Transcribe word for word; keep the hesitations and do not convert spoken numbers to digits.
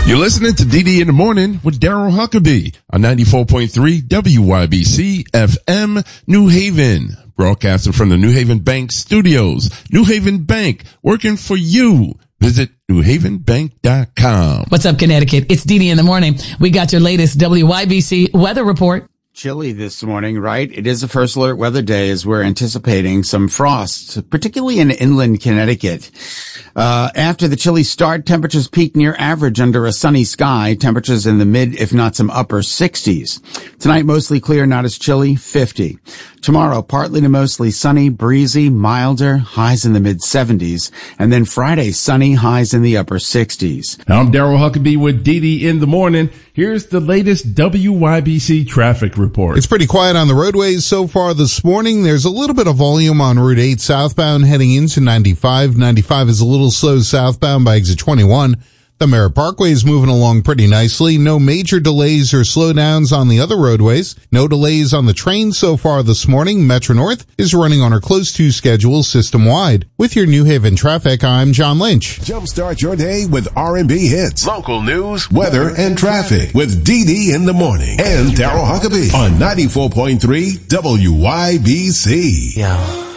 You're listening to D D in the Morning with Daryl Huckabee on ninety-four point three W Y B C F M New Haven. Broadcasting from the New Haven Bank Studios. New Haven Bank, working for you. Visit new haven bank dot com. What's up, Connecticut? It's D D in the Morning. We got your latest W Y B C weather report. Chilly this morning, right? It is a first alert weather day as we're anticipating some frost, particularly in inland Connecticut. Uh, after the chilly start, temperatures peak near average under a sunny sky. Temperatures in the mid, if not some upper sixties. Tonight, mostly clear, not as chilly, fifty. Tomorrow, partly to mostly sunny, breezy, milder, highs in the mid seventies. And then Friday, sunny, highs in the upper sixties. I'm Daryl Huckabee with D D in the Morning. Here's the latest W Y B C traffic report. It's pretty quiet on the roadways so far this morning. There's a little bit of volume on Route eight southbound heading into ninety-five. ninety-five is a little slow southbound by exit twenty-one. The Merritt Parkway is moving along pretty nicely. No major delays or slowdowns on the other roadways. No delays on the train so far this morning. Metro North is running on our close to schedule system-wide. With your New Haven traffic, I'm John Lynch. Jumpstart your day with R and B hits, local news, weather, and traffic with D D in the Morning and Daryl Huckabee on ninety-four point three W Y B C. Yeah.